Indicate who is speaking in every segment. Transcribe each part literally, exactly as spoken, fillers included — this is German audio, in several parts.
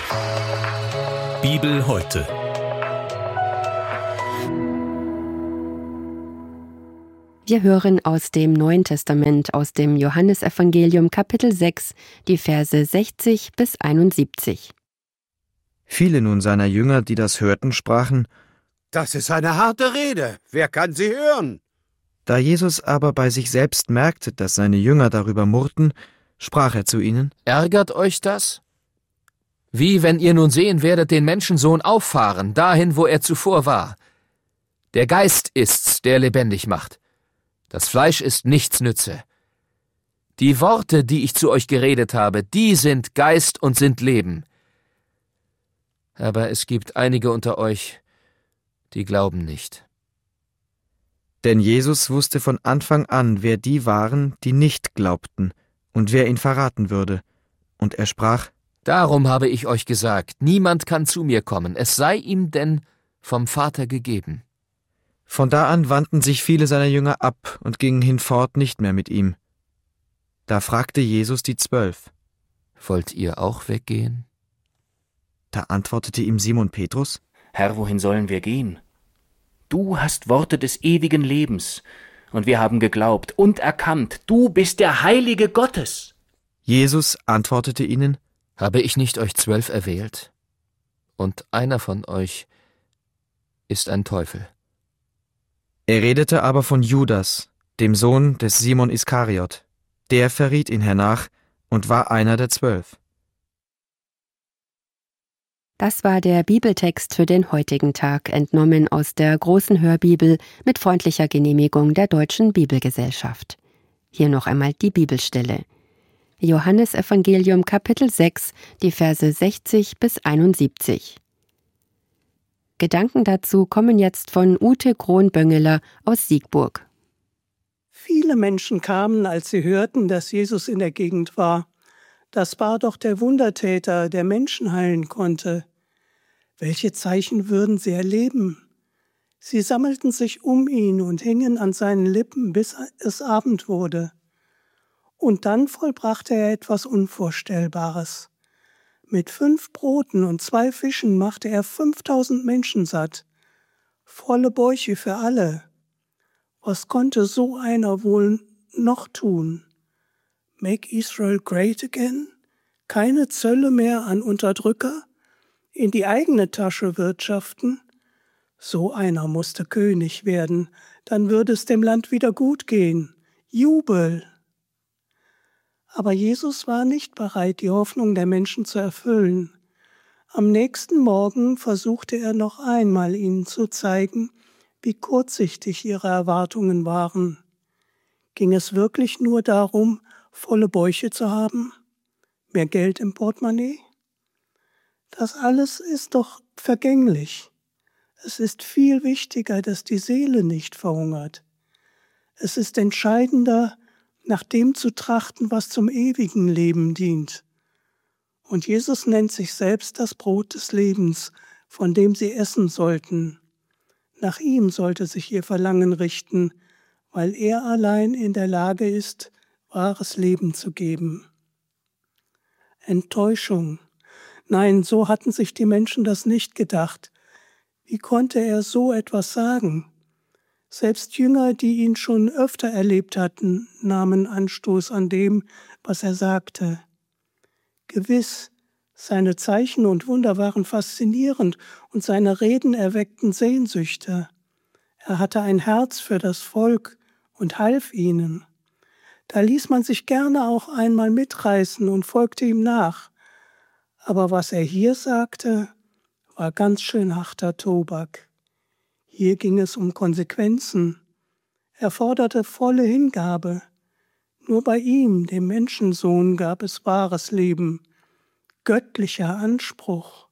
Speaker 1: Bibel heute.
Speaker 2: Wir hören aus dem Neuen Testament, aus dem Johannesevangelium Kapitel sechs, die Verse sechzig bis einundsiebzig.
Speaker 3: Viele nun seiner Jünger, die das hörten, sprachen:
Speaker 4: Das ist eine harte Rede. Wer kann sie hören?
Speaker 3: Da Jesus aber bei sich selbst merkte, dass seine Jünger darüber murrten, sprach er zu ihnen:
Speaker 5: Ärgert euch das? Wie wenn ihr nun sehen werdet den Menschensohn auffahren, dahin, wo er zuvor war. Der Geist ist's, der lebendig macht. Das Fleisch ist nichts nütze. Die Worte, die ich zu euch geredet habe, die sind Geist und sind Leben. Aber es gibt einige unter euch, die glauben nicht.
Speaker 3: Denn Jesus wusste von Anfang an, wer die waren, die nicht glaubten, und wer ihn verraten würde. Und er sprach:
Speaker 5: Darum habe ich euch gesagt, niemand kann zu mir kommen, es sei ihm denn vom Vater gegeben.
Speaker 3: Von da an wandten sich viele seiner Jünger ab und gingen hinfort nicht mehr mit ihm. Da fragte Jesus die Zwölf:
Speaker 5: Wollt ihr auch weggehen?
Speaker 3: Da antwortete ihm Simon Petrus:
Speaker 6: Herr, wohin sollen wir gehen? Du hast Worte des ewigen Lebens, und wir haben geglaubt und erkannt, du bist der Heilige Gottes.
Speaker 3: Jesus antwortete ihnen:
Speaker 5: Habe ich nicht euch zwölf erwählt? Und einer von euch ist ein Teufel.
Speaker 3: Er redete aber von Judas, dem Sohn des Simon Iskariot. Der verriet ihn hernach und war einer der Zwölf.
Speaker 2: Das war der Bibeltext für den heutigen Tag, entnommen aus der großen Hörbibel mit freundlicher Genehmigung der Deutschen Bibelgesellschaft. Hier noch einmal die Bibelstelle. Johannesevangelium Kapitel sechs, die Verse sechzig bis einundsiebzig. Gedanken dazu kommen jetzt von Ute Kronböngeler aus Siegburg.
Speaker 7: Viele Menschen kamen, als sie hörten, dass Jesus in der Gegend war. Das war doch der Wundertäter, der Menschen heilen konnte. Welche Zeichen würden sie erleben? Sie sammelten sich um ihn und hingen an seinen Lippen, bis es Abend wurde. Und dann vollbrachte er etwas Unvorstellbares. Mit fünf Broten und zwei Fischen machte er fünftausend Menschen satt. Volle Bäuche für alle. Was konnte so einer wohl noch tun? Make Israel great again? Keine Zölle mehr an Unterdrücker? In die eigene Tasche wirtschaften? So einer musste König werden, dann würde es dem Land wieder gut gehen. Jubel! Aber Jesus war nicht bereit, die Hoffnung der Menschen zu erfüllen. Am nächsten Morgen versuchte er noch einmal, ihnen zu zeigen, wie kurzsichtig ihre Erwartungen waren. Ging es wirklich nur darum, volle Bäuche zu haben? Mehr Geld im Portemonnaie? Das alles ist doch vergänglich. Es ist viel wichtiger, dass die Seele nicht verhungert. Es ist entscheidender, nach dem zu trachten, was zum ewigen Leben dient. Und Jesus nennt sich selbst das Brot des Lebens, von dem sie essen sollten. Nach ihm sollte sich ihr Verlangen richten, weil er allein in der Lage ist, wahres Leben zu geben. Enttäuschung. Nein, so hatten sich die Menschen das nicht gedacht. Wie konnte er so etwas sagen? Selbst Jünger, die ihn schon öfter erlebt hatten, nahmen Anstoß an dem, was er sagte. Gewiss, seine Zeichen und Wunder waren faszinierend und seine Reden erweckten Sehnsüchte. Er hatte ein Herz für das Volk und half ihnen. Da ließ man sich gerne auch einmal mitreißen und folgte ihm nach. Aber was er hier sagte, war ganz schön harter Tobak. Hier ging es um Konsequenzen. Er forderte volle Hingabe. Nur bei ihm, dem Menschensohn, gab es wahres Leben, göttlicher Anspruch.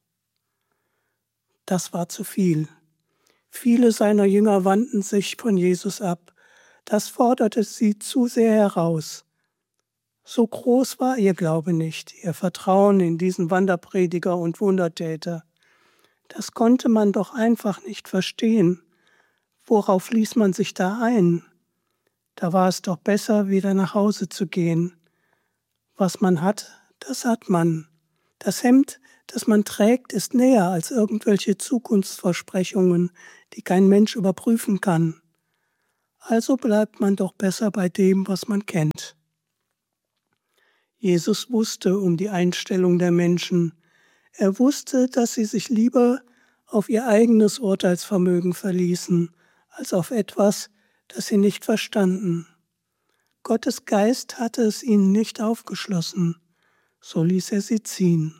Speaker 7: Das war zu viel. Viele seiner Jünger wandten sich von Jesus ab. Das forderte sie zu sehr heraus. So groß war ihr Glaube nicht, ihr Vertrauen in diesen Wanderprediger und Wundertäter. Das konnte man doch einfach nicht verstehen. Worauf ließ man sich da ein? Da war es doch besser, wieder nach Hause zu gehen. Was man hat, das hat man. Das Hemd, das man trägt, ist näher als irgendwelche Zukunftsversprechungen, die kein Mensch überprüfen kann. Also bleibt man doch besser bei dem, was man kennt. Jesus wusste um die Einstellung der Menschen. Er wusste, dass sie sich lieber auf ihr eigenes Urteilsvermögen verließen, als auf etwas, das sie nicht verstanden. Gottes Geist hatte es ihnen nicht aufgeschlossen, so ließ er sie ziehen.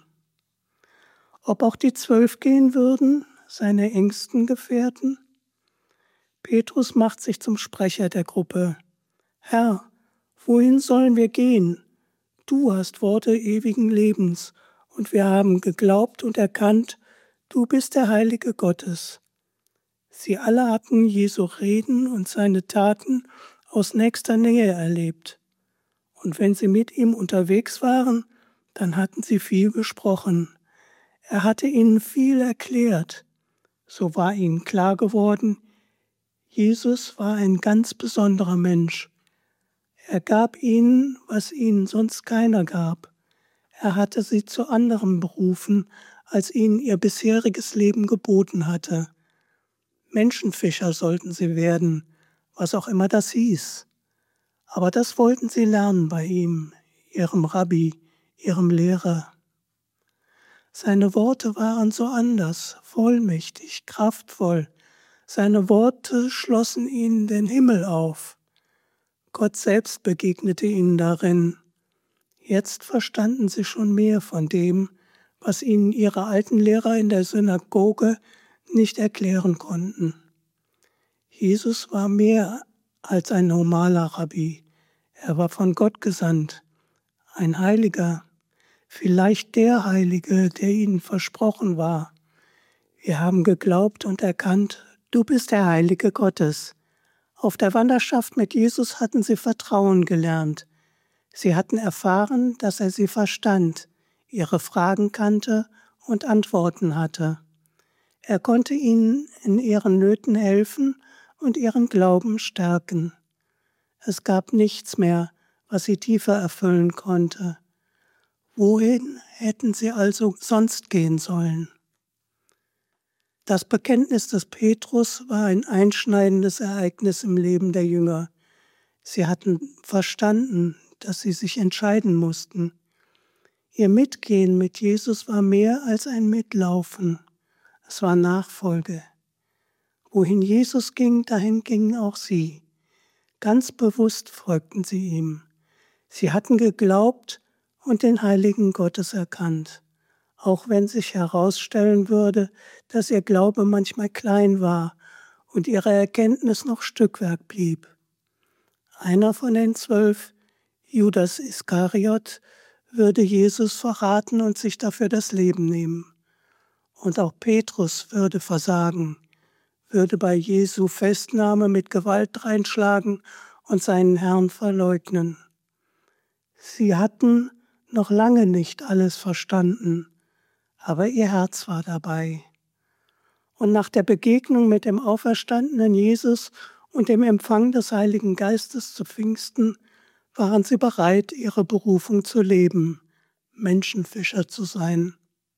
Speaker 7: Ob auch die Zwölf gehen würden, seine engsten Gefährten? Petrus macht sich zum Sprecher der Gruppe. Herr, wohin sollen wir gehen? Du hast Worte ewigen Lebens, und wir haben geglaubt und erkannt, du bist der Heilige Gottes. Sie alle hatten Jesu Reden und seine Taten aus nächster Nähe erlebt. Und wenn sie mit ihm unterwegs waren, dann hatten sie viel gesprochen. Er hatte ihnen viel erklärt. So war ihnen klar geworden, Jesus war ein ganz besonderer Mensch. Er gab ihnen, was ihnen sonst keiner gab. Er hatte sie zu anderem berufen, als ihnen ihr bisheriges Leben geboten hatte. Menschenfischer sollten sie werden, was auch immer das hieß. Aber das wollten sie lernen bei ihm, ihrem Rabbi, ihrem Lehrer. Seine Worte waren so anders, vollmächtig, kraftvoll. Seine Worte schlossen ihnen den Himmel auf. Gott selbst begegnete ihnen darin. Jetzt verstanden sie schon mehr von dem, was ihnen ihre alten Lehrer in der Synagoge nicht erklären konnten. Jesus war mehr als ein normaler Rabbi. Er war von Gott gesandt, ein Heiliger, vielleicht der Heilige, der ihnen versprochen war. Wir haben geglaubt und erkannt, du bist der Heilige Gottes. Auf der Wanderschaft mit Jesus hatten sie Vertrauen gelernt. Sie hatten erfahren, dass er sie verstand, ihre Fragen kannte und Antworten hatte. Er konnte ihnen in ihren Nöten helfen und ihren Glauben stärken. Es gab nichts mehr, was sie tiefer erfüllen konnte. Wohin hätten sie also sonst gehen sollen? Das Bekenntnis des Petrus war ein einschneidendes Ereignis im Leben der Jünger. Sie hatten verstanden, dass sie sich entscheiden mussten. Ihr Mitgehen mit Jesus war mehr als ein Mitlaufen. Es war Nachfolge. Wohin Jesus ging, dahin gingen auch sie. Ganz bewusst folgten sie ihm. Sie hatten geglaubt und den Heiligen Gottes erkannt, auch wenn sich herausstellen würde, dass ihr Glaube manchmal klein war und ihre Erkenntnis noch Stückwerk blieb. Einer von den zwölf, Judas Iskariot, würde Jesus verraten und sich dafür das Leben nehmen. Und auch Petrus würde versagen, würde bei Jesu Festnahme mit Gewalt dreinschlagen und seinen Herrn verleugnen. Sie hatten noch lange nicht alles verstanden, aber ihr Herz war dabei. Und nach der Begegnung mit dem auferstandenen Jesus und dem Empfang des Heiligen Geistes zu Pfingsten waren sie bereit, ihre Berufung zu leben, Menschenfischer zu sein.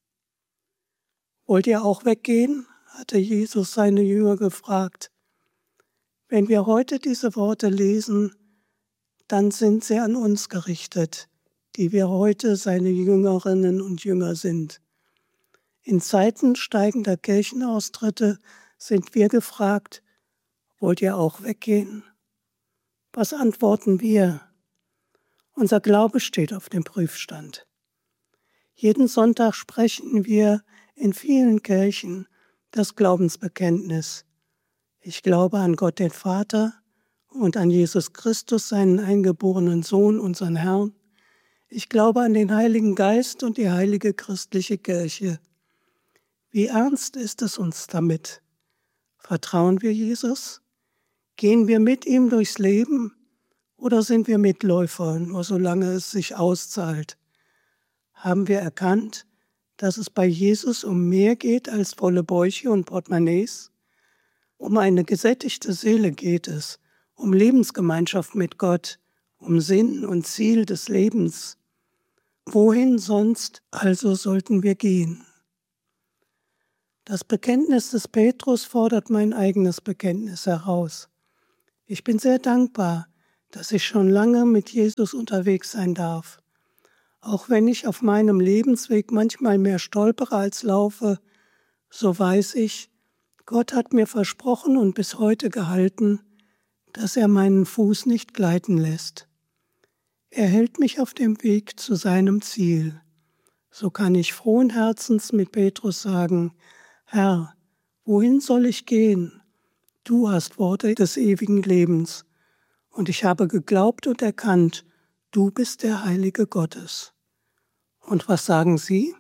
Speaker 7: Wollt ihr auch weggehen? Hatte Jesus seine Jünger gefragt. Wenn wir heute diese Worte lesen, dann sind sie an uns gerichtet, die wir heute seine Jüngerinnen und Jünger sind. In Zeiten steigender Kirchenaustritte sind wir gefragt, wollt ihr auch weggehen? Was antworten wir? Unser Glaube steht auf dem Prüfstand. Jeden Sonntag sprechen wir in vielen Kirchen das Glaubensbekenntnis. Ich glaube an Gott den Vater und an Jesus Christus, seinen eingeborenen Sohn, unseren Herrn. Ich glaube an den Heiligen Geist und die heilige christliche Kirche. Wie ernst ist es uns damit? Vertrauen wir Jesus? Gehen wir mit ihm durchs Leben oder sind wir Mitläufer, nur solange es sich auszahlt? Haben wir erkannt, dass es bei Jesus um mehr geht als volle Bäuche und Portemonnaies? Um eine gesättigte Seele geht es, um Lebensgemeinschaft mit Gott, um Sinn und Ziel des Lebens. Wohin sonst also sollten wir gehen? Das Bekenntnis des Petrus fordert mein eigenes Bekenntnis heraus. Ich bin sehr dankbar, dass ich schon lange mit Jesus unterwegs sein darf. Auch wenn ich auf meinem Lebensweg manchmal mehr stolpere als laufe, so weiß ich, Gott hat mir versprochen und bis heute gehalten, dass er meinen Fuß nicht gleiten lässt. Er hält mich auf dem Weg zu seinem Ziel. So kann ich frohen Herzens mit Petrus sagen: Herr, wohin soll ich gehen? Du hast Worte des ewigen Lebens. Und ich habe geglaubt und erkannt, du bist der Heilige Gottes. Und was sagen Sie?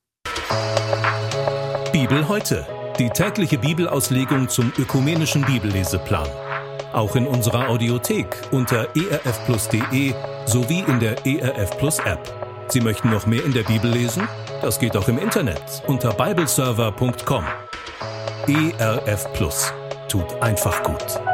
Speaker 1: Bibel heute. Die tägliche Bibelauslegung zum ökumenischen Bibelleseplan. Auch in unserer Audiothek unter e r f plus punkt d e sowie in der E R F Plus App. Sie möchten noch mehr in der Bibel lesen? Das geht auch im Internet unter bibleserver punkt com. E R F Plus tut einfach gut.